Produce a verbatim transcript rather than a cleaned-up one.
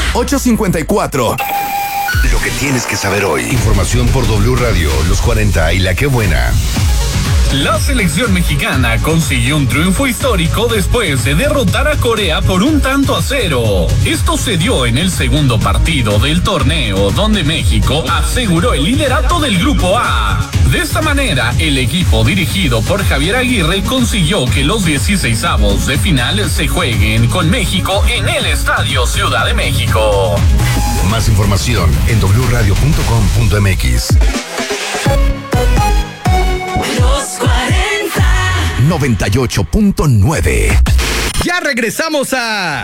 ocho cinco cuatro. Lo que tienes que saber hoy. Información por W Radio, Los cuarenta y La Qué Buena. La selección mexicana consiguió un triunfo histórico después de derrotar a Corea por un tanto a cero. Esto se dio en el segundo partido del torneo, donde México aseguró el liderato del Grupo A. De esta manera, el equipo dirigido por Javier Aguirre consiguió que los dieciseisavos de final se jueguen con México en el Estadio Ciudad de México. Más información en doble u radio punto com punto m x. Los cuarenta. noventa y ocho punto nueve. Ya regresamos a